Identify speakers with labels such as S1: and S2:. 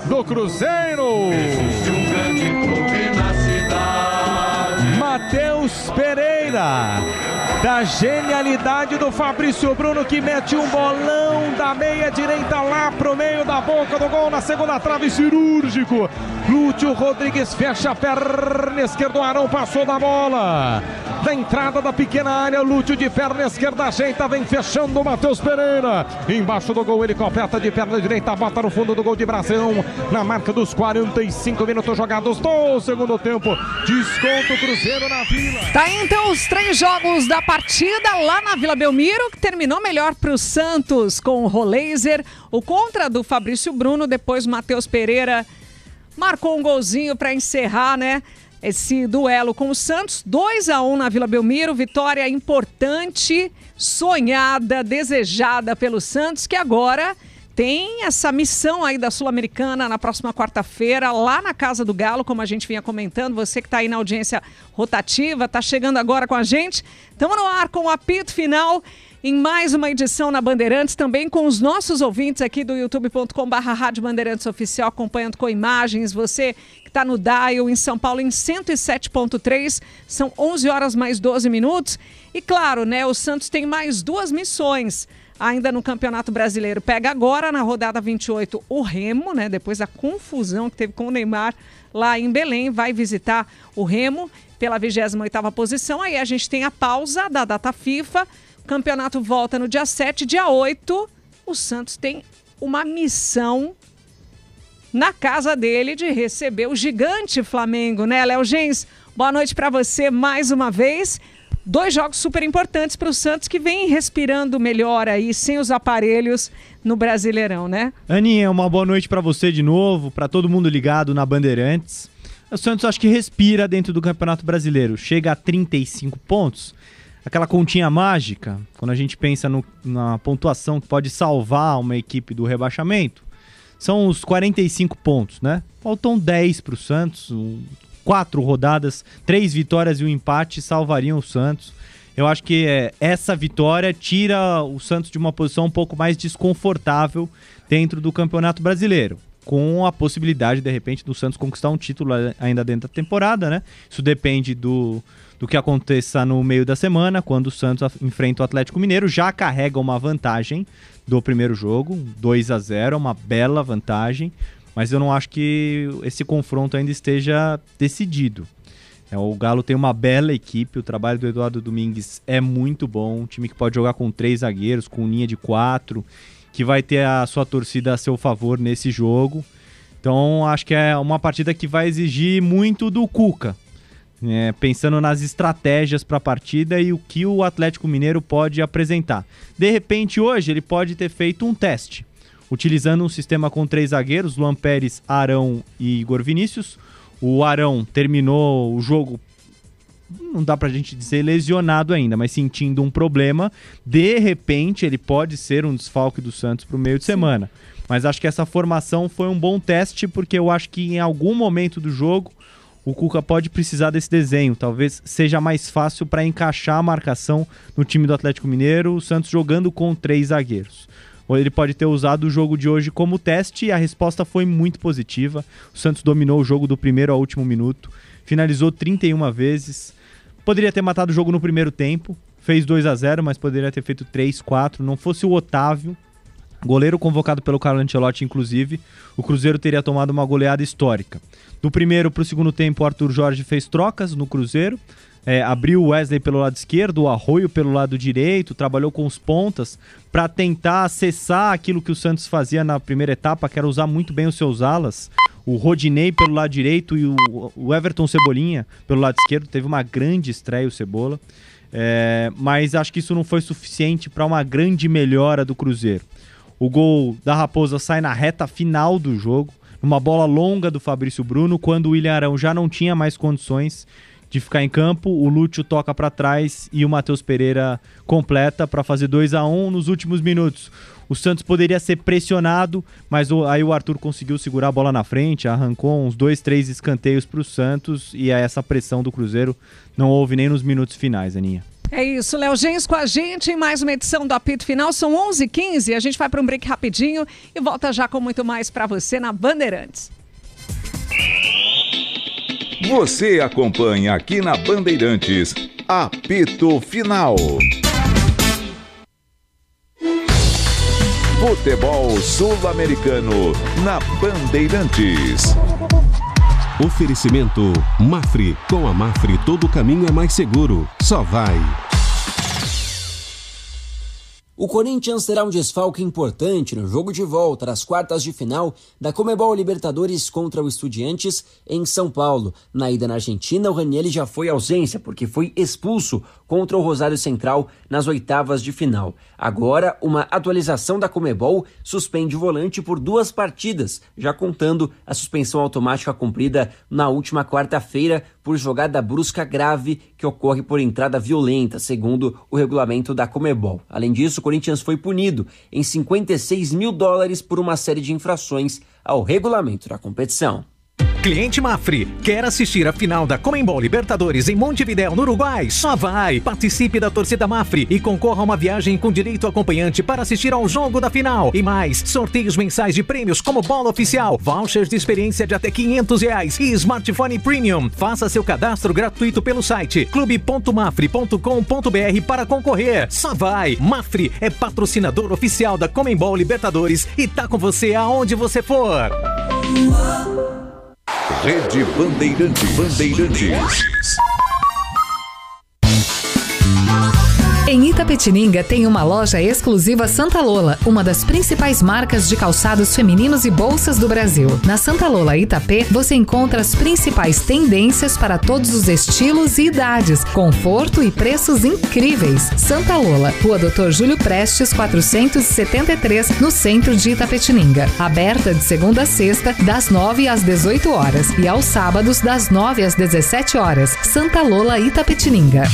S1: do Cruzeiro.
S2: Existe um grande clube na cidade.
S1: Matheus Pereira, da genialidade do Fabrício Bruno, que mete um bolão da meia direita lá pro meio da boca do gol, na segunda trave, cirúrgico. Lúcio Rodrigues fecha a perna esquerda, o Arão passou da bola. Da entrada da pequena área, Lúcio de perna esquerda ajeita, vem fechando o Matheus Pereira. Embaixo do gol, ele completa de perna direita, bota no fundo do gol de Brasão. Na marca dos 45 minutos jogados do segundo tempo. Desconto Cruzeiro na Vila.
S3: Tá aí, então, os 3 jogos da partida lá na Vila Belmiro, que terminou melhor pro Santos com o Roleiser. O contra do Fabrício Bruno, depois o Matheus Pereira marcou um golzinho para encerrar, né? Esse duelo com o Santos, 2-1 na Vila Belmiro, vitória importante, sonhada, desejada pelo Santos, que agora tem essa missão aí da Sul-Americana na próxima quarta-feira, lá na Casa do Galo, como a gente vinha comentando. Você que está aí na audiência rotativa, está chegando agora com a gente. Estamos no ar com o apito final em mais uma edição na Bandeirantes, também com os nossos ouvintes aqui do youtube.com/Rádio Bandeirantes Oficial, acompanhando com imagens. Você que está no Dial em São Paulo em 107.3, são 11 horas mais 12 minutos. E claro, né, o Santos tem mais 2 missões ainda no Campeonato Brasileiro. Pega agora na rodada 28 o Remo, né, depois da confusão que teve com o Neymar lá em Belém, vai visitar o Remo pela 28ª posição. Aí a gente tem a pausa da data FIFA. O campeonato volta no dia 7, dia 8. O Santos tem uma missão na casa dele de receber o gigante Flamengo, né, Léo Gens? Boa noite para você mais uma vez. 2 jogos super importantes para o Santos, que vem respirando melhor aí, sem os aparelhos no Brasileirão, né?
S4: Aninha, uma boa noite para você de novo, para todo mundo ligado na Bandeirantes. O Santos acho que respira dentro do Campeonato Brasileiro, chega a 35 pontos. Aquela continha mágica, quando a gente pensa na pontuação que pode salvar uma equipe do rebaixamento, são os 45 pontos, né? Faltam 10 para o Santos, 4 rodadas, 3 vitórias e um empate salvariam o Santos. Eu acho que essa vitória tira o Santos de uma posição um pouco mais desconfortável dentro do Campeonato Brasileiro, com a possibilidade, de repente, do Santos conquistar um título ainda dentro da temporada, né? Isso depende do que aconteça no meio da semana, quando o Santos enfrenta o Atlético Mineiro. Já carrega uma vantagem do primeiro jogo, 2-0, uma bela vantagem, mas eu não acho que esse confronto ainda esteja decidido. O Galo tem uma bela equipe, o trabalho do Eduardo Domingues é muito bom, um time que pode jogar com 3 zagueiros, com linha de 4, que vai ter a sua torcida a seu favor nesse jogo. Então acho que é uma partida que vai exigir muito do Cuca, pensando nas estratégias para a partida e o que o Atlético Mineiro pode apresentar. De repente hoje ele pode ter feito um teste, utilizando um sistema com 3 zagueiros, Luan Pérez, Arão e Igor Vinícius. O Arão terminou o jogo, não dá pra gente dizer lesionado ainda, mas sentindo um problema. De repente ele pode ser um desfalque do Santos pro meio de semana. Mas acho que essa formação foi um bom teste, porque eu acho que em algum momento do jogo o Cuca pode precisar desse desenho. Talvez seja mais fácil para encaixar a marcação no time do Atlético Mineiro, o Santos jogando com 3 zagueiros. Ou ele pode ter usado o jogo de hoje como teste e a resposta foi muito positiva. O Santos dominou o jogo do primeiro ao último minuto, finalizou 31 vezes. Poderia ter matado o jogo no primeiro tempo, fez 2-0, mas poderia ter feito 3-4. Não fosse o Otávio, goleiro convocado pelo Carlo Ancelotti, inclusive, o Cruzeiro teria tomado uma goleada histórica. Do primeiro para o segundo tempo, o Arthur Jorge fez trocas no Cruzeiro, abriu o Wesley pelo lado esquerdo, o Arroio pelo lado direito, trabalhou com os pontas para tentar acessar aquilo que o Santos fazia na primeira etapa, que era usar muito bem os seus alas. O Rodinei pelo lado direito e o Everton Cebolinha pelo lado esquerdo. Teve uma grande estreia o Cebola, mas acho que isso não foi suficiente para uma grande melhora do Cruzeiro. O gol da Raposa sai na reta final do jogo, numa bola longa do Fabrício Bruno, quando o William Arão já não tinha mais condições de ficar em campo. O Lúcio toca para trás e o Matheus Pereira completa para fazer 2-1 nos últimos minutos. O Santos poderia ser pressionado, mas aí o Arthur conseguiu segurar a bola na frente, arrancou uns 2-3 escanteios para o Santos, e essa pressão do Cruzeiro não houve nem nos minutos finais, Aninha.
S3: É isso, Léo Gens com a gente em mais uma edição do Apito Final. São 11h15, a gente vai para um break rapidinho e volta já com muito mais para você na Bandeirantes.
S5: Você acompanha aqui na Bandeirantes, Apito Final. Futebol sul-americano na Bandeirantes.
S6: Oferecimento Mafre. Com a Mafre todo caminho é mais seguro. Só vai.
S7: O Corinthians terá um desfalque importante no jogo de volta das quartas de final da Conmebol Libertadores contra o Estudiantes em São Paulo. Na ida na Argentina, o Ranieri já foi ausência porque foi expulso contra o Rosário Central nas oitavas de final. Agora, uma atualização da Conmebol suspende o volante por 2 partidas, já contando a suspensão automática cumprida na última quarta-feira por jogada brusca grave que ocorre por entrada violenta, segundo o regulamento da Conmebol. Além disso, o Corinthians foi punido em $56 mil por uma série de infrações ao regulamento da competição.
S8: Cliente Mafre, quer assistir a final da Conmebol Libertadores em Montevidéu, no Uruguai? Só vai! Participe da torcida Mafre e concorra a uma viagem com direito acompanhante para assistir ao jogo da final. E mais, sorteios mensais de prêmios como bola oficial, vouchers de experiência de até R$500 e smartphone premium. Faça seu cadastro gratuito pelo site clube.mafre.com.br para concorrer. Só vai! Mafre é patrocinador oficial da Conmebol Libertadores e tá com você aonde você for.
S5: Rede Bandeirantes.
S9: Em Itapetininga tem uma loja exclusiva Santa Lola, uma das principais marcas de calçados femininos e bolsas do Brasil. Na Santa Lola Itapê, você encontra as principais tendências para todos os estilos e idades, conforto e preços incríveis. Santa Lola, Rua Dr. Júlio Prestes, 473, no centro de Itapetininga. Aberta de segunda a sexta, das 9 às 18 horas e aos sábados, das 9 às 17 horas. Santa Lola Itapetininga.